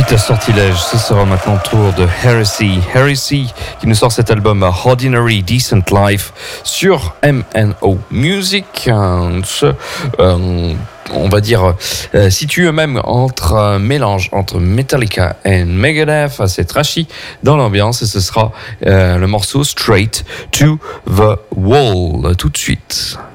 Suite à Sortilège, ce sera maintenant le tour de Heresy. Heresy qui nous sort cet album Ordinary Decent Life sur MNO Music. On va dire situé même entre un mélange entre Metallica et Megadeth, assez trashy dans l'ambiance, et ce sera le morceau Straight to the Wall tout de suite.